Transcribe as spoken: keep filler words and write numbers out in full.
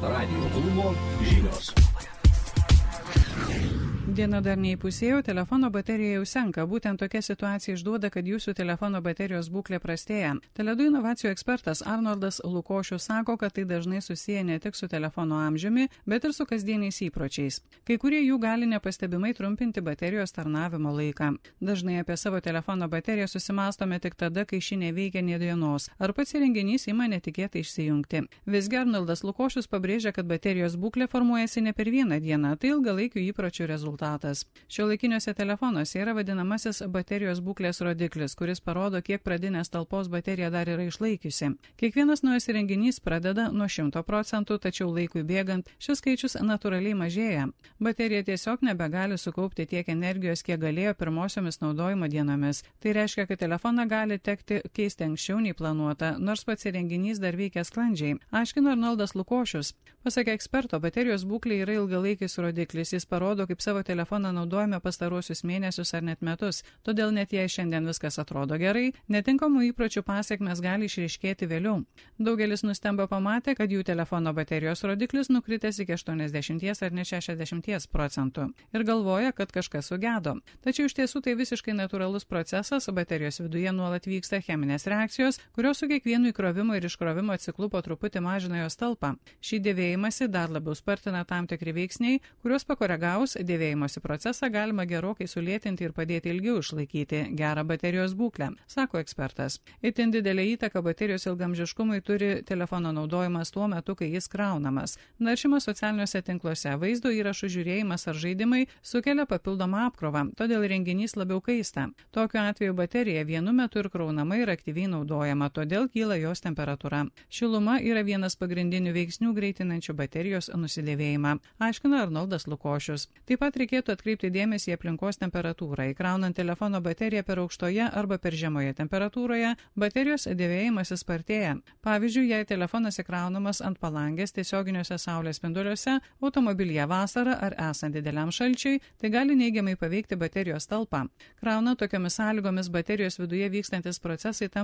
Radio klubo žinios. Diena dar neįpusėjo, telefono baterija jau senka. Būtent tokia situacija išduoda, kad jūsų telefono baterijos būklė prastėja. Tele du inovacijų ekspertas Arnoldas Lukošius sako, kad tai dažnai susiję ne tik su telefono amžiumi, bet ir su kasdieniais įpročiais. Kai kurie jų gali nepastebimai trumpinti baterijos tarnavimo laiką. Dažnai apie savo telefono bateriją susimastome tik tada, kai ši neveikia nė dienos, ar pats įrenginys ima netikėtai išsijungti. Visgi Arnoldas Lukošius pabrėžia, kad baterijos būklė formuojasi ne per vieną dieną, tai ilgalaikių įpročių rezultatas. Šiuolaikiniuose telefonuose yra vadinamasis baterijos būklės rodiklis, kuris parodo, kiek pradinės talpos baterija dar yra išlaikiusi. Kiekvienas naujas įrenginys pradeda nuo šimto procentų, tačiau laikui bėgant šis skaičius natūraliai mažėja. Baterija tiesiog nebegali sukaupti tiek energijos, kiek galėjo pirmosiomis naudojimo dienomis. Tai reiškia, kad telefoną gali tekti keisti anksčiau nei planuota, nors pats įrenginys dar veikia sklandžiai. Aiškino Arnoldas Lukošius. Pasak eksperto, baterijos būklė yra ilgalaikis rodiklis. Jis parodo, kaip savo telefoną naudojame pastaruosius mėnesius ar net metus. Todėl net jei šiandien viskas atrodo gerai, netinkamų įpročių pasiekmes gali išryškėti vėliau. Daugelis nustemba pamatę, kad jų telefono baterijos rodiklis nukritęs iki aštuoniasdešimt ar net šešiasdešimt procentų ir galvoja, kad kažkas sugedo. Tačiau iš tiesų tai visiškai natūralus procesas, baterijos viduje nuolat vyksta cheminės reakcijos, kurios su kiekvienu įkrovimo ir iškrovimo ciklu po truputį mažina jos talpą. Šį dėvėjimąsi dar labiau spartina tam tikri veiksniai, kuriuos pakoregavus dėvėjimosi procesą galima gerokai sulėtinti ir padėti ilgiau išlaikyti gerą baterijos būklę, sako ekspertas. Itin didelę įtaką baterijos ilgamžiškumui turi telefono naudojimas tuo metu, kai jis kraunamas. Naršymas socialiniuose tinkluose, vaizdo įrašų žiūrėjimas ar žaidimai sukelia papildomą apkrovą, todėl renginys labiau kaista. Tokiu atveju baterija vienu metu ir kraunama ir aktyviai naudojama, todėl kyla jos temperatūra. Šiluma yra vienas pagrindinių veiksnių greitinančių baterijos nusidėvėjimą, aiškina Arnoldas Lukošius. Taip pat reikėtų atkreipti dėmesį į aplinkos temperatūrą. Įkraunant telefono bateriją per aukštoje arba per žemoje temperatūroje, baterijos dėvėjimas spartėja. Pavyzdžiui, jei telefonas įkraunamas ant palangės tiesioginiuose saulės spinduliuose, automobilyje vasarą ar esant dideliam šalčiui, tai gali neigiamai paveikti baterijos talpą. Kraunant tokiomis sąlygomis baterijos viduje vykstantis procesai tampa